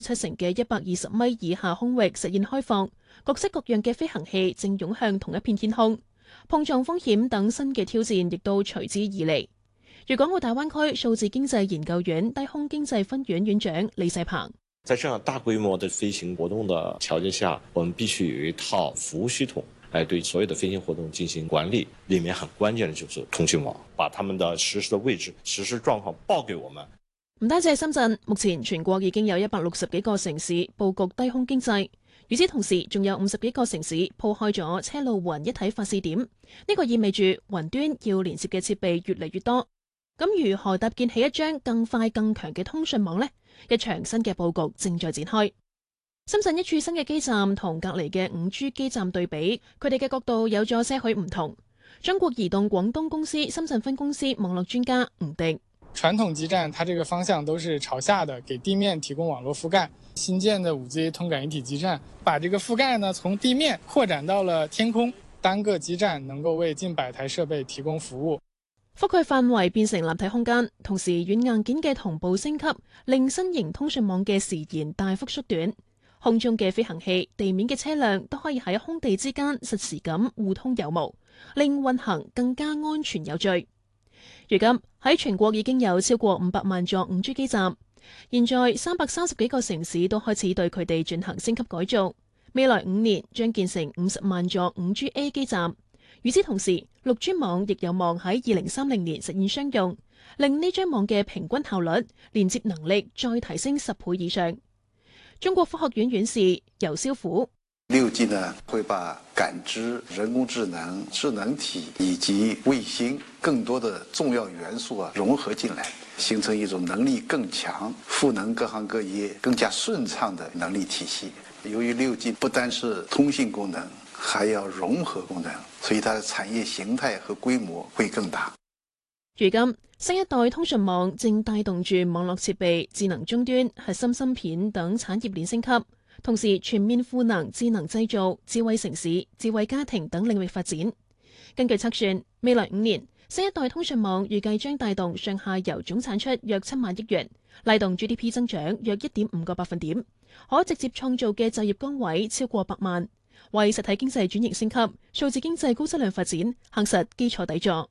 70%嘅120米以下空域實現開放，各式各樣嘅飛行器正湧向同一片天空，碰撞風險等新嘅挑戰亦都隨之而嚟。粵港澳大灣區數字經濟研究院低空經濟分院院長李世鵬： 在這樣大規模的飛行活動的條件下，我們必須有一套服務系統來對所有的飛行活動進行管理，裏面很關鍵的就是通訊網，把他們的實時的位置、實時狀況報給我們。 唔單止係深圳，目前全國已經有160幾個城市佈局低空經濟。與此同時，仲有50幾個城市鋪開咗車路雲一體化試點。呢個意味住雲端要連接嘅設備越嚟越多。咁如何搭建起一張更快更強嘅通訊網呢？一場新嘅佈局正在展開。深圳一處新嘅基站同隔離嘅5G 基站對比，佢哋嘅角度有咗些許唔同。中國移動廣東公司深圳分公司網絡專家吳迪： 傳統基站它這個方向都是朝下的，給地面提供網絡覆蓋。新建的5G 通感一體基站，把這個覆蓋呢從地面擴展到了天空，單個基站能夠為近100台設備提供服務。 覆蓋範圍變成立體空間，同時軟硬件嘅同步升級，令新型通訊網嘅時延大幅縮短。空中嘅飛行器、地面嘅車輛都可以喺空地之間實時咁互通有無，令運行更加安全有序。如今喺全國已經有超過500萬座5G 基站，現在330幾個城市都開始對佢哋進行升級改造。未來5年將建成50萬座5GA 基站。與此同時，6G 網亦有望喺2030年實現商用，令呢張網嘅平均效率、連接能力再提升10倍以上。中國科學院院士游霄虎 ：6G 呢會把感知、人工智能、智能體以及衛星更多的重要元素融合進來，形成一種能力更強、賦能各行各業更加順暢的能力體系。由於6G不單是通信功能，還要融合功能，所以它的產業形態和規模會更大。 如今，新一代通訊網正帶動住網絡設備、智能終端、核心芯片等產業鏈升級，同時全面賦能智能製造、智慧城市、智慧家庭等領域發展。根據測算，未來5年，新一代通訊網預計將帶動上下游總產出約7萬億元，拉動 GDP 增長約1.5個百分點，可直接創造嘅就業崗位超過100萬，為實體經濟轉型升級、數字經濟高質量發展夯實基礎底座。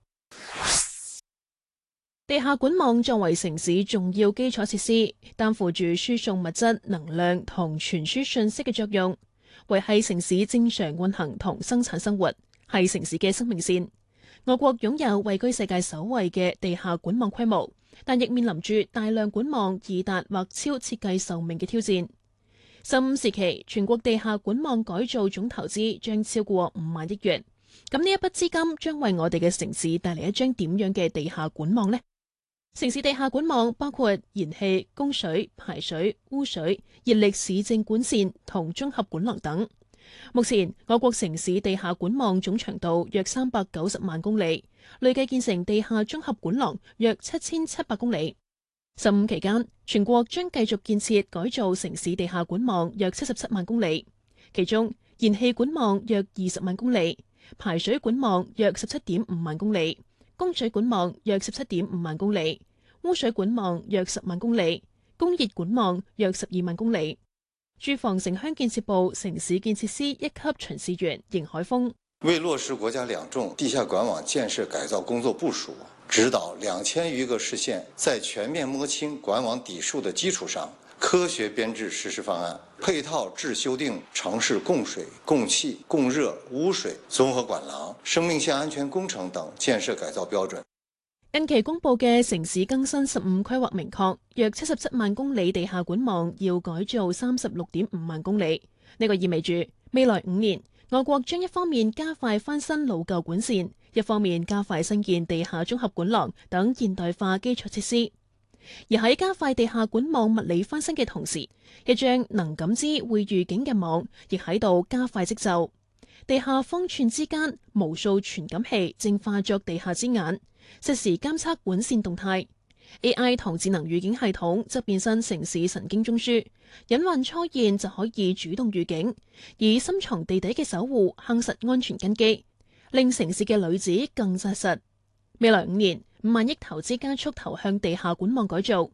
地下管網作為城市重要基礎設施，擔負住輸送物質、能量同傳輸信息嘅作用，維繫城市正常運行同生產生活，係城市嘅生命線。我國擁有位居世界首位嘅地下管網規模，但亦面臨住大量管網已達或超設計壽命嘅挑戰。15時期，全國地下管網改造總投資將超過5萬億元。咁呢一筆資金將為我哋嘅城市帶嚟一張點樣嘅地下管網呢？城市地下管網包括燃氣、供水、排水、污水、熱力市政管線同綜合管廊等。目前，我國城市地下管網總長度約390萬公里，累計建成地下綜合管廊約7700公里。15期間，全國將繼續建設改造城市地下管網約77萬公里，其中燃氣管網約20萬公里，排水管網約17.5萬公里，供水管網約17.5萬公里，污水管網約10萬公里，供熱管網約12萬公里。住房城鄉建設部城市建設司1級巡視員邢海峰： 為落實國家兩重地下管網建設改造工作部署，指導2000餘個市縣在全面摸清管網底數的基礎上，科學編制實施方案，配套制修訂城市供水、供氣、供熱、污水、綜合管廊、生命線安全工程等建設改造標準。 近期公布嘅城市更新15規劃明確，約77萬公里地下管網要改造36.5萬公里。呢個意味住未來5年，我國將一方面加快翻新老舊管線，一方面加快新建地下綜合管廊等現代化基礎設施。而喺加快地下管網物理翻新嘅同時，一張能感知會預警嘅網亦喺度加快織就。地下方寸之間，無數傳感器正化作地下之眼，實時監測管線動態。AI 同智能預警系統則變身城市神經中樞，隱患初現就可以主動預警，以深藏地底嘅守護夯實安全根基，令城市嘅裏子更紮實。未來5年，5萬億投資加速投向地下管網改造，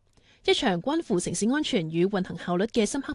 一場關乎城市安全與運行效率嘅深刻